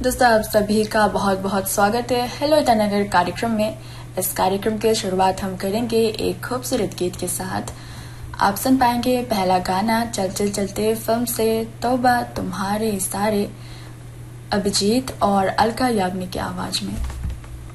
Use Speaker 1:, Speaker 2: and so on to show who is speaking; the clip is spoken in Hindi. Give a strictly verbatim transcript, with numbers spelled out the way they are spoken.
Speaker 1: दोस्तों, आप सभी का बहुत बहुत स्वागत है हेलो ईटानगर कार्यक्रम में। इस कार्यक्रम की शुरुआत हम करेंगे एक खूबसूरत गीत के साथ। आप सुन पाएंगे पहला गाना चल चल चलते फिल्म से तौबा तुम्हारे सारे, अभिजीत और अलका याग्निक की आवाज में।